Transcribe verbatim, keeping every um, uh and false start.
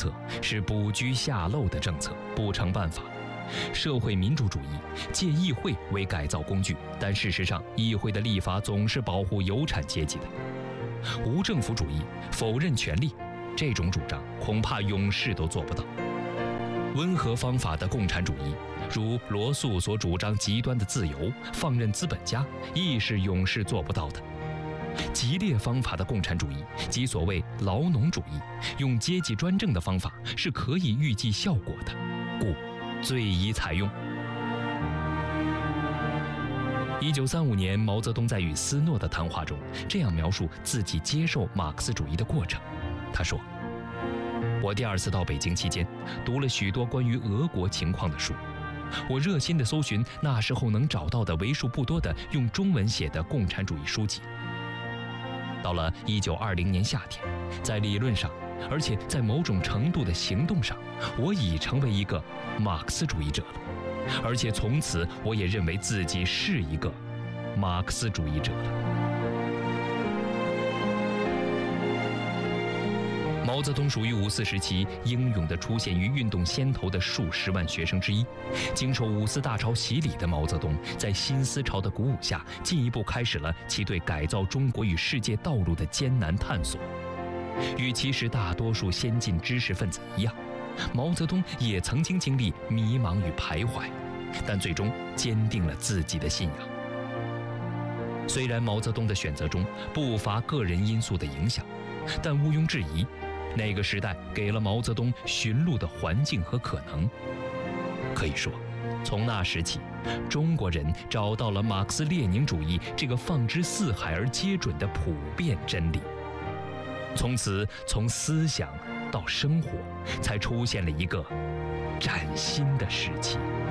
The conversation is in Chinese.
策是不拘下漏的政策，不成办法。社会民主主义借议会为改造工具，但事实上，议会的立法总是保护有产阶级的。无政府主义否认权利，这种主张恐怕永世都做不到。温和方法的共产主义，如罗素所主张极端的自由，放任资本家，亦是永世做不到的。激烈方法的共产主义，即所谓劳农主义，用阶级专政的方法是可以预计效果的，故最宜采用。一九三五年，毛泽东在与斯诺的谈话中这样描述自己接受马克思主义的过程。他说：“我第二次到北京期间，读了许多关于俄国情况的书。我热心地搜寻那时候能找到的为数不多的用中文写的共产主义书籍。到了一九二零年夏天，在理论上，而且在某种程度的行动上，我已成为一个马克思主义者了，而且从此我也认为自己是一个马克思主义者了。”毛泽东属于五四时期英勇地出现于运动先头的数十万学生之一。经受五四大潮洗礼的毛泽东，在新思潮的鼓舞下，进一步开始了其对改造中国与世界道路的艰难探索。与其实大多数先进知识分子一样，毛泽东也曾经经历迷茫与徘徊，但最终坚定了自己的信仰。虽然毛泽东的选择中不乏个人因素的影响，但毋庸置疑，那个时代给了毛泽东寻路的环境和可能。可以说，从那时起，中国人找到了马克思列宁主义这个放之四海而皆准的普遍真理。从此，从思想到生活，才出现了一个崭新的时期。